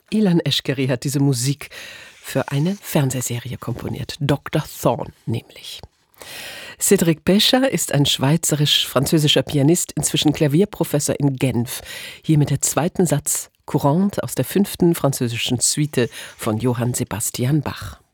Ilan Eschkeri hat diese Musik für eine Fernsehserie komponiert. Dr. Thorne nämlich. Cédric Pécha ist ein schweizerisch-französischer Pianist, inzwischen Klavierprofessor in Genf. Hier mit der zweiten Satz Courante aus der 5. französischen Suite von Johann Sebastian Bach.